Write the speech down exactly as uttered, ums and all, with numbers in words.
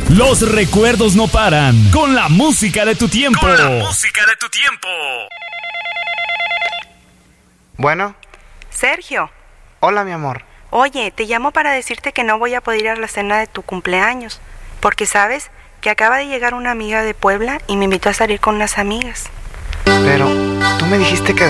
Los recuerdos no paran. Con la música de tu tiempo. Con la música de tu tiempo. Bueno. Sergio. Hola, mi amor. Oye, te llamo para decirte que no voy a poder ir a la cena de tu cumpleaños. Porque, ¿sabes? Que acaba de llegar una amiga de Puebla y me invitó a salir con unas amigas. Pero tú me dijiste que